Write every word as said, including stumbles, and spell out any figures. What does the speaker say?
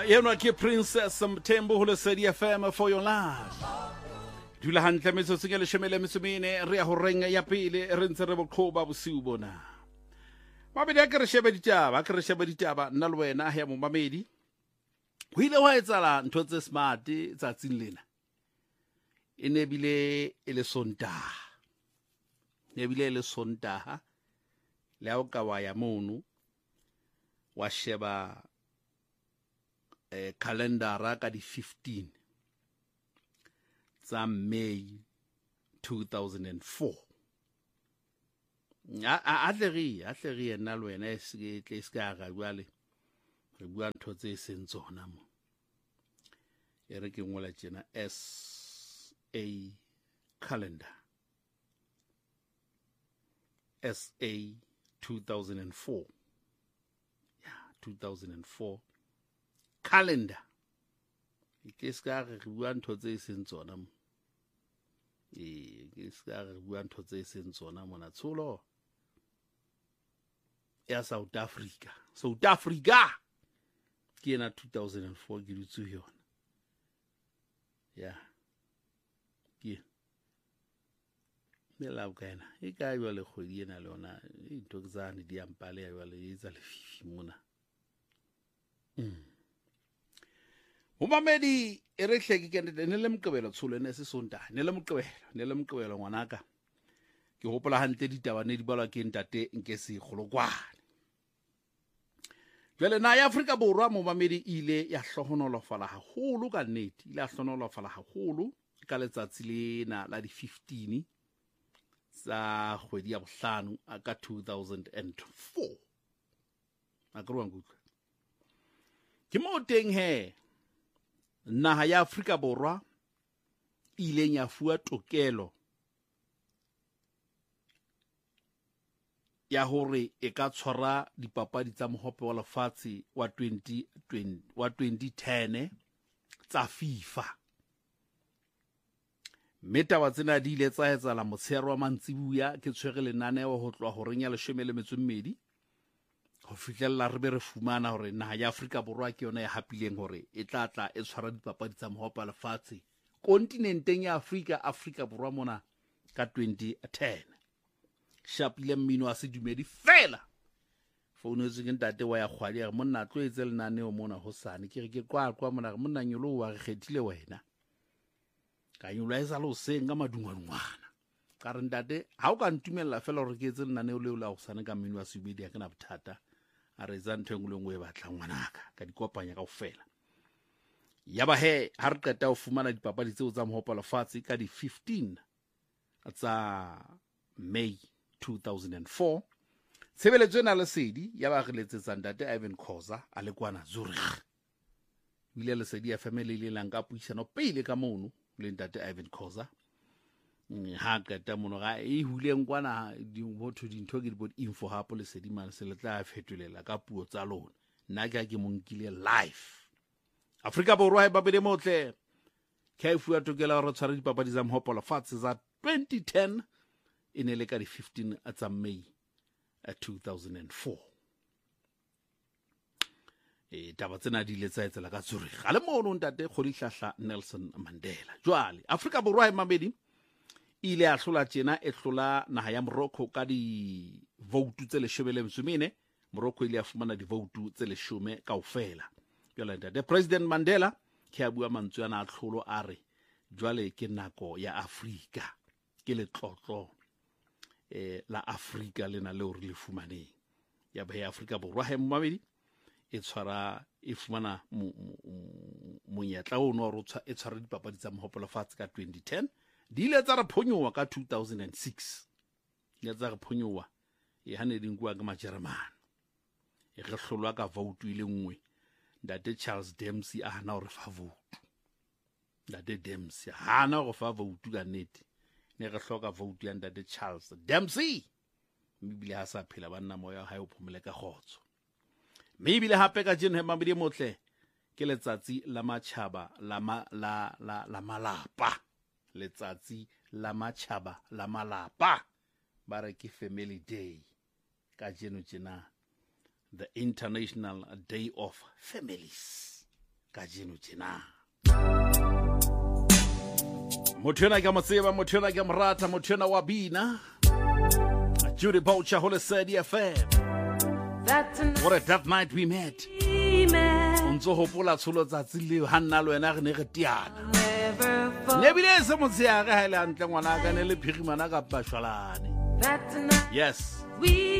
Yenwa ke Princess Mthembu ho Lesedi F M for your life. Dula hantle metsotso ke leshome le metsomene re ya ho renga ya pele re ntse re boqhoba bosiu bona. Mabedi a ke re shebe ditaba, ke re shebe ditaba nna le wena ya momamedi. Ho ile wa etsala ntho tse smart tsatsing lena. E ne bile e le Sontaha. Ne bile e le Sontaha. Le ha o ka wa ya mono wa sheba eh calendar ka di fifteen tsa May two thousand four. A a tlere a tlere nna le wena e se tle se ka ga jwale re bua ntho tse seng tsona mo e re ke ngola tjena S A calendar S A two thousand four. Yeah, two thousand four calendar. Ke ska re bua ntho tse seng tsona mo e ke ska re bua ntho tse seng tsona mona tsholo ya South Africa. South Africa ke na two thousand four ke ditsu yona. Yeah. Ke mela ukana e ka yo le khodi ena le ona e ntokzane di ampale ya le etsa le fifi mona. Mm. Umamedi e re hleke ke ne le Moqebelo tsholo ne se Sontaha ne le Moqebelo ne le Moqebelo ngwanaka ke hopola hantle ditaba ne di balwa ke ntate nke se kgolokwane jwale na ya Afrika Borwa momamedi ile ya hlohonolofala haholo ka nnete ile ya hlohonolofala haholo ka letsatsi lena la di fifteen sa kgwedi ya bohlano ka two thousand four a ke rwa ngutla ke mo teng he naha ya Afrika Borwa ile ya fuwa tokelo ya hore e ka tshwara dipapadi tsa mohope wa lefatshe wa twenty twenty wa twenty ten tsa FIFA. Metaba tsena di ile tsa etsala motshehare wa mantsibuya ke tshwere lenaneo ho tloha ho renya leshome le metso mmedi ho fihlella re be re fumana hore naha ya Afrika Borwa ke yona ya hapileng hore e tla tla e tshwara dipapadi tsa mohope wa lefatshe kontinenteng ya Afrika Afrika Borwa mona ka twenty ten. Shapile mmino a se dumedi fela founu tse ke ntate wa ya kgwadi ya monna tlo etse lenaneo mona hosane ke re ke kwa kwa mona monna nyolo wa re kgethile wena ka nyolo e sa lo senga madungwanngwana ka re ntate ha o ka ntumella fela hore ke etse lenaneo leo la hosane ka mmino a se dumedi ya ke na bothata a re tsa ntho engwe ngwe e batla ngwanaka ka dikopanya ka ofela yaba he ha re qeta ho fumana dipapadi tseo tsa mohopa lefatshe ka di fifteen tsa May two thousand four. Tshebeletso ena Lesedi ya ba re letsetsa ntate Ivan Khoza a le kwana Zurich. Ile Lesedi ya family le lang ka puisano pele ka mono le ntate Ivan Khoza. Ha qeta mono ga e huleng kwana di botho dintho ke di bot info hapo Lesedi man se le tla fetolela ka puo tsa lona. Nna ke ke monkile live. Afrika Borwa e babele motle. Ke fuwa tokela re tshware dipapadi tsa mohopo lefatshe za twenty ten in le ka di fifteen tsa May two thousand four. E taba tsena di ile tsa etsela ka Zurich ga le mono ntate Kgodihlahla Nelson Mandela. Jwale Afrika Borwa e mabedi ile a hlola tjena e hlola naha ya Morocco ka di vote tse leshome le metsomene. Morocco ile a fumana di vote tse leshome kaofela. Jwale ntate President Mandela ke a bua mantswe ana a tlholo a re jwale ke nako ya Afrika ke le tlotlo eh la Afrika lena le re le fumaneng ya ba ya Afrika Borwa he mmamedi e tshwara e fumana monyetla o no rotsa e tshwara dipapadi tsa mohopo lefatshe ka twenty ten di ile tsa re phonyowa ka two thousand six ya tsa re phonyowa e hane di nkwa ka majeremane e re hlolwa ka vote ile nngwe ntate Charles Dempsey a hana hore fa vote ntate Dempsey hana hore fa vote ka nnete ne re hloka vote ya ntate Charles Dempsey mbile ha sa phela banna moya ha o phomele ka khotso mbile hape ka jene mabedi motle ke letsatsi la matjhaba la la la la malapa letsatsi la matjhaba la malapa ba re ke family day ka jeno jena the International Day of Families. ka jeno tjena. Motho ena ke mo tseba, motho ena ke mo rata, motho ena wa bina. Judy Boucher, Holy City F M. What a that night we met. Unzo hopola tsholo tsatsi leo ha nna le wena re ne re tiana. Ne bile se motshega ha ile antle ngwana ka ne le phigimana ka bashwalane. Yes.